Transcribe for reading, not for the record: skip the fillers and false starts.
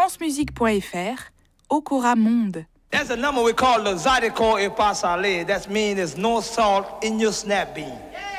francemusique.fr, Okora Monde. There's a number we call the Zydeco Ipasale. That means there's no salt in your snap bean.